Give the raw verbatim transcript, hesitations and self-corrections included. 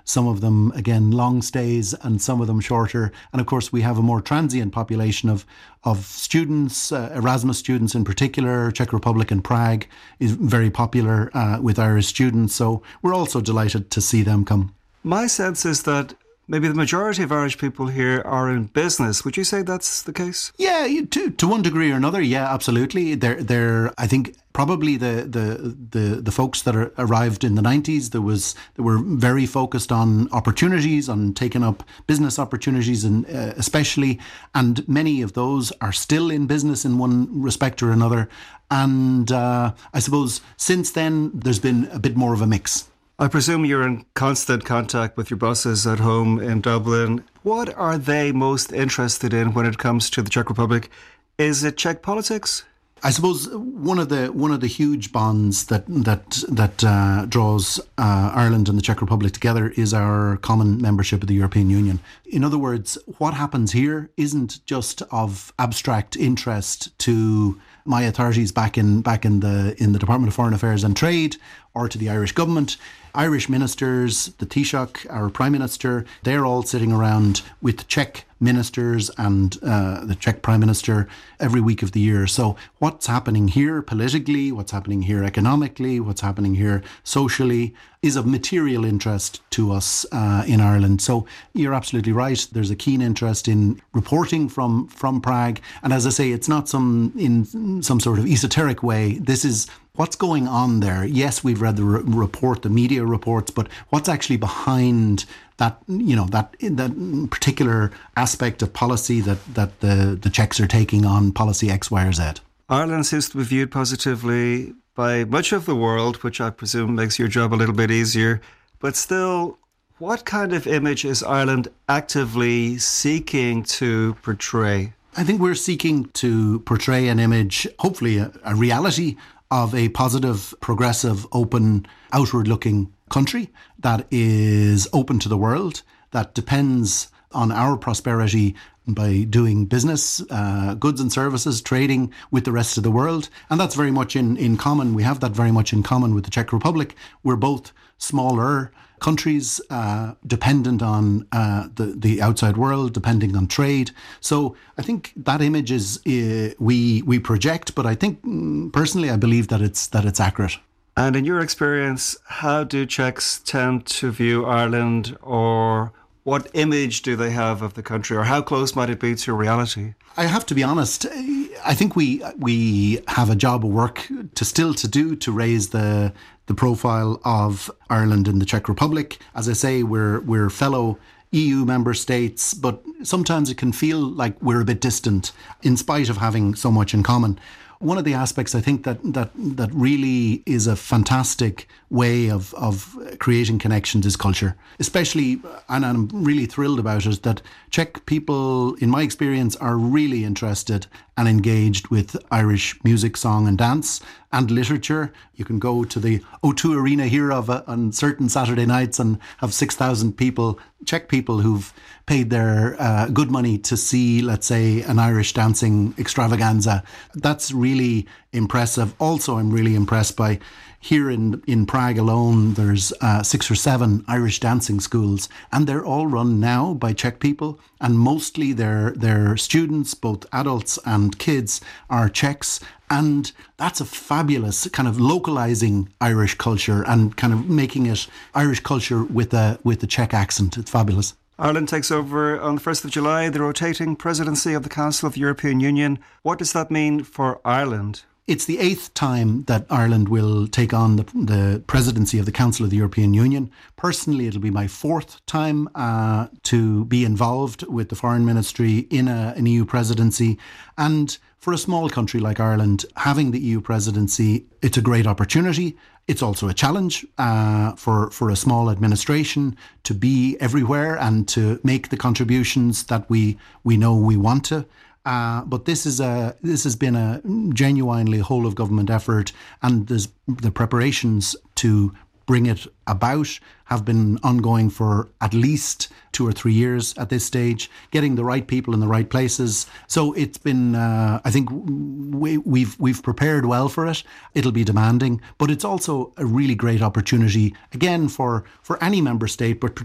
some of them, again, long stays and some of them shorter. And of course, we have a more transient population of, of students, uh, Erasmus students in particular. Czech Republic and Prague is very popular uh, with Irish students. So we're also delighted to see them come. My sense is that maybe the majority of Irish people here are in business. Would you say that's the case? Yeah, to to one degree or another. Yeah, absolutely. They're they're. I think probably the the the, the folks that are, arrived in the nineties. There was they were very focused on opportunities, on taking up business opportunities, and uh, especially, and many of those are still in business in one respect or another. And uh, I suppose since then there's been a bit more of a mix. I presume you're in constant contact with your bosses at home in Dublin. What are they most interested in when it comes to the Czech Republic? Is it Czech politics? I suppose one of the one of the huge bonds that that that uh, draws uh, Ireland and the Czech Republic together is our common membership of the European Union. In other words, what happens here isn't just of abstract interest to my authorities back in back in the in the Department of Foreign Affairs and Trade, or to the Irish government. Irish ministers, the Taoiseach, our Prime Minister, they're all sitting around with Czech ministers and uh, the Czech Prime Minister every week of the year. So what's happening here politically, what's happening here economically, what's happening here socially is of material interest to us uh, in Ireland. So you're absolutely right. There's a keen interest in reporting from, from Prague. And as I say, it's not some in some sort of esoteric way. This is what's going on there. Yes, we've read the re- report, the media reports, but what's actually behind that, you know, that that particular aspect of policy that, that the, the Czechs are taking on, policy X, Y or Z? Ireland seems to be viewed positively by much of the world, which I presume makes your job a little bit easier. But still, what kind of image is Ireland actively seeking to portray? I think we're seeking to portray an image, hopefully a, a reality of a positive, progressive, open, outward-looking country that is open to the world, that depends on our prosperity by doing business, uh, goods and services, trading with the rest of the world. And that's very much in, in common. We have that very much in common with the Czech Republic. We're both smaller countries, uh, dependent on uh, the, the outside world, depending on trade. So I think that image is uh, we we project, but I think mm, personally I believe that it's that it's accurate. And in your experience, how do Czechs tend to view Ireland, or what image do they have of the country, or how close might it be to reality? I have to be honest, I think we we have a job of work to still to do to raise the the profile of Ireland and the Czech Republic. As I say, we're we're fellow E U member states, but sometimes it can feel like we're a bit distant in spite of having so much in common. One of the aspects I think that that that really is a fantastic way of, of creating connections is culture. Especially, and I'm really thrilled about it, that Czech people, in my experience, are really interested and engaged with Irish music, song and dance and literature. You can go to the O two Arena here of a, on certain Saturday nights and have six thousand people, Czech people who've paid their uh, good money to see, let's say, an Irish dancing extravaganza. That's really impressive. Also, I'm really impressed by here in, in Prague alone, there's uh, six or seven Irish dancing schools, and they're all run now by Czech people, and mostly their their students, both adults and kids, are Czechs. And that's a fabulous kind of localizing Irish culture and kind of making it Irish culture with a with a Czech accent. It's fabulous. Ireland takes over on the first of July, the rotating presidency of the Council of the European Union. What does that mean for Ireland? It's the eighth time that Ireland will take on the, the presidency of the Council of the European Union. Personally, it'll be my fourth time uh, to be involved with the Foreign Ministry in a, an E U presidency. And for a small country like Ireland, having the E U presidency, it's a great opportunity. It's also a challenge uh, for, for a small administration to be everywhere and to make the contributions that we, we know we want to. Uh, but this is a this has been a genuinely whole of government effort, and there's the preparations to bring it about have been ongoing for at least two or three years at this stage, getting the right people in the right places. So it's been, uh, I think we, we've we've prepared well for it. It'll be demanding, but it's also a really great opportunity, again, for, for any member state, but